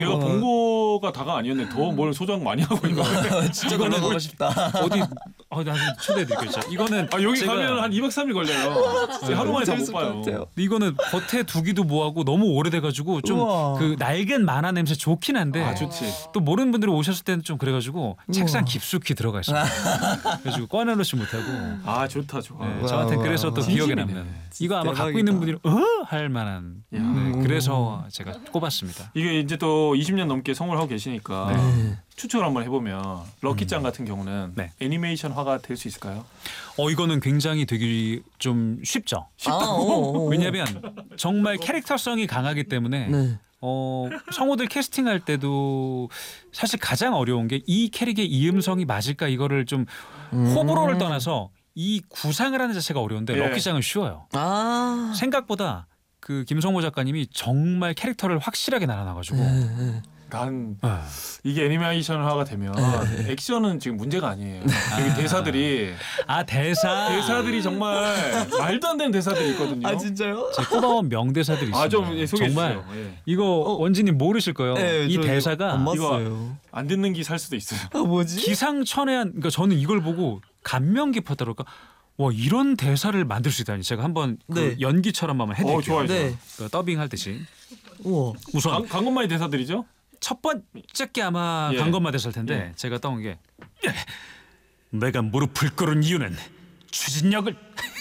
걔가 본거가 다가 아니었네. 더 뭘 소장 많이 하고 있는 거야. 진짜 놀러가고 싶다. 어디 나중에 초대해드릴게요. 진짜. 이거는 여기 가면 한 2박 3일 걸려요. 하루 만에 다 못 봐요. 이거는 겉에 두기도 뭐하고 너무 오래돼가지고 좀 그 낡은 만화 냄새 좋긴 한데 좋지. 또 모르는 분들이 오셨을 때는 좀 그래가지고 책상 깊숙이 들어가 있어요. 그래가지고 꺼내놓지 못하고. 좋다 좋아. 네, 저한테 그래서 또 기억에 진심이네. 남는. 이거 아마 대박이다. 갖고 있는 분들이 할 만한. 네, 그래서 제가 꼽았습니다. 이게 이제 또 20년 넘게 성우를 하고 계시니까 추측을 한번 해보면 럭키짱 같은 경우는 네. 애니메이션화가 될 수 있을까요? 이거는 굉장히 되기 좀 쉽죠. 왜냐하면 정말 캐릭터성이 강하기 때문에 네. 성우들 캐스팅할 때도 사실 가장 어려운 게 이 캐릭의 이 음성이 맞을까 이거를 좀 호불호를 떠나서 이 구상을 하는 자체가 어려운데 예. 럭키짱은 쉬워요. 생각보다 그 김성모 작가님이 정말 캐릭터를 확실하게 날아놔가지고 난 이게 애니메이션화가 되면 액션은 지금 문제가 아니에요. 여기 대사들이 대사들이 정말 말도 안 되는 대사들이 있거든요. 진짜요? 제 꼽아온 명대사들이 있습니다. 좀 소개해 정말 주세요. 예. 이거 원진님 모르실 거예요. 이 대사가 안 이거 봤어요. 안 듣는 기 살 수도 있어요. 뭐지? 기상천외한. 그러니까 저는 이걸 보고 감명 깊었다랄까. 와 이런 대사를 만들 수 있다니. 제가 한번 그 연기처럼 한번 해드릴게요. 좋아요. 네. 그 더빙 할 듯이. 우와. 우선 강건만의 대사들이죠? 첫 번째 게 아마 강건마 대사일 텐데 제가 떠온 게 내가 무릎을 꿇은 이유는 추진력을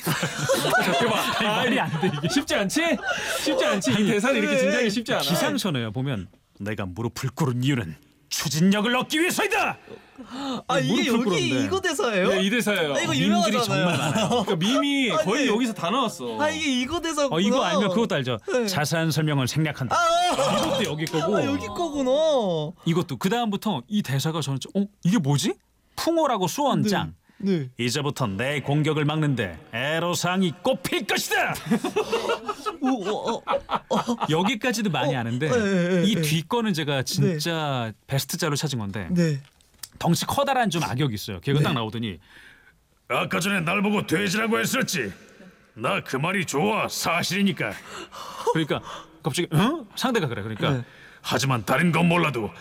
잠깐만. 말이 안 돼 이게. 쉽지 않지? 쉽지 않지. 이 대사는 이렇게 진작에 쉽지 않아. 기상천외요. 보면 내가 무릎을 꿇은 이유는 추진력을 얻기 위해서이다. 이게 무릎을 꿇었는데. 이거 대사예요? 이 대사예요. 이거 밈들이 유명하잖아요. 정말 많아요. 그러니까 밈이 거의 네. 여기서 다 나왔어. 이게 이거 대사구나. 이거 알면 그것도 알죠. 네. 자세한 설명을 생략한다. 이것도 여기 거고. 여기 거구나. 이것도 그 다음부터 이 대사가 저는 이게 뭐지? 풍어라고 수원짱. 네. 이제부터 내 공격을 막는데 애로사항이 꼽힐 것이다. 여기까지도 많이 아는데 이 뒤거는 제가 진짜 베스트자로 찾은 건데 네. 덩치 커다란 좀 악역이 있어요. 걔가 딱 나오더니 아까 전에 날 보고 돼지라고 했었지. 나 그 말이 좋아. 사실이니까. 그러니까 갑자기 상대가 그래. 그러니까 하지만 다른 건 몰라도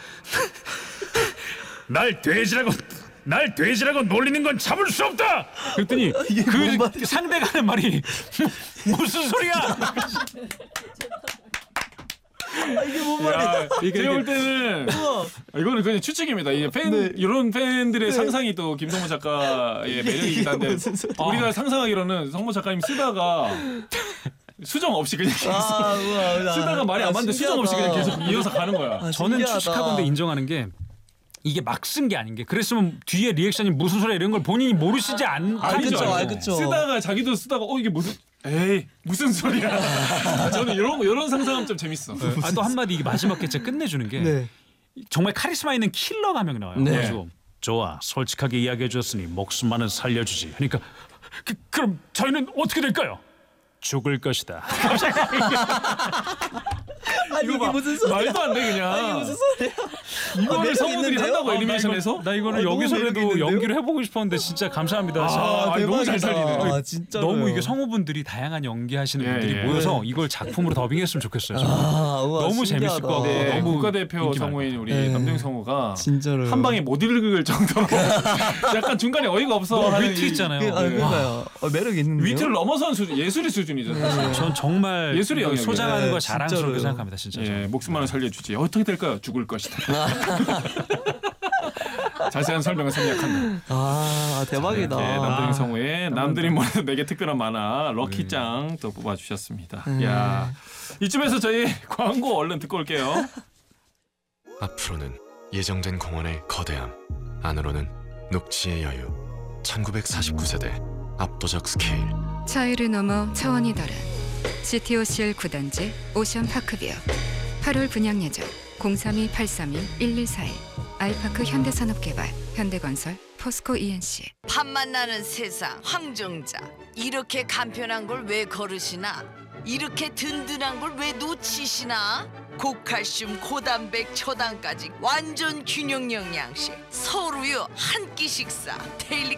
날 돼지라고 놀리는 건 참을 수 없다. 그랬더니 그 상대가 하는 말이 무슨 소리야? 이게 뭔 말이야? 제가 볼 때는 이거는 그냥 추측입니다. 이게 이런 팬들의 상상이 또 김성모 작가의 매력이긴 한데 우리가 상상하기로는 성모 작가님 쓰다가 수정 없이 그냥 계속 쓰다가 말이 안 맞는데 수정 없이 그냥 계속 이어서 가는 거야. 저는 신기하다. 추측하건데 인정하는 게 이게 막 쓴 게 아닌 게 그랬으면 뒤에 리액션이 무슨 소리야 이런 걸 본인이 모르시지 않겠죠. 그쵸. 쓰다가 자기도 쓰다가 이게 무슨 소리야. 저는 이런 상상하면 좀 재밌어. 또 한마디 이게 마지막 회째 끝내주는 게 정말 카리스마 있는 킬러가 한 명 나와요. 그래가지고 좋아 솔직하게 이야기해 주었으니 목숨만은 살려주지. 그러니까 그럼 저희는 어떻게 될까요? 죽을 것이다. 이게 무슨 소리야? 말도 안 돼 그냥. 이게 무슨 소리야? 이거를 매력 성우들이 있는데요? 한다고 애니메이션에서? 나 이거는 너무 여기서라도 매력 연기를 해보고 싶었는데 진짜 감사합니다. 너무 잘 살리네. 진짜. 너무 이게 성우분들이 다양한 연기하시는 예, 분들이 예. 모여서 이걸 작품으로 더빙했으면 좋겠어요. 너무 재밌을 것 같고 네, 너무 국가대표 인기 성우인 우리 네. 남정 성우가 진짜로 한 방에 못 읽을 정도로 약간 중간에 어이가 없어 너무 하는 위트 있잖아요. 그러니까요. 매력 있는데요. 위트를 넘어선 수준, 예술의 수준이죠. 전 정말 예술의 영역이에요. 소장하는 거 네, 자랑스럽게 진짜로요. 생각합니다. 진짜. 예, 목숨만은 살려주지. 어떻게 될까요? 죽을 것이다. 자세한 설명을 생략한다. 대박이다. 네, 남드림 성우의 남드림 몰라도 내게 특별한 만화 럭키짱 또 뽑아주셨습니다. 야, 이쯤에서 저희 광고 얼른 듣고 올게요. 앞으로는 예정된 공원의 거대함, 안으로는 녹지의 여유, 1949세대 압도적 스케일. 차이를 넘어 차원이 다른 GTOCL 9단지 오션파크뷰 8월 분양 예정 032-832-1141 아이파크 현대산업개발 현대건설 포스코 ENC 밥맛 나는 세상 황정자 이렇게 간편한 걸 왜 거르시나 이렇게 든든한 걸 왜 놓치시나 고칼슘 고단백 초당까지 완전 균형 영양식 서로요 한 끼 식사 데일리